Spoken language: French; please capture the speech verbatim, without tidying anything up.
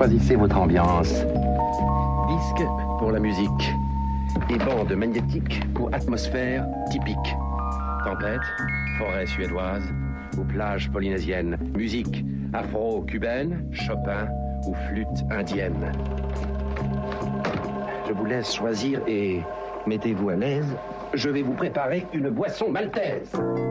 Choisissez votre ambiance. Disque pour la musique et bande magnétique pour atmosphère typique. Tempête, forêt suédoise ou plage polynésienne. Musique afro-cubaine, Chopin ou flûte indienne. Je vous laisse choisir et mettez-vous à l'aise. Je vais vous préparer une boisson maltaise.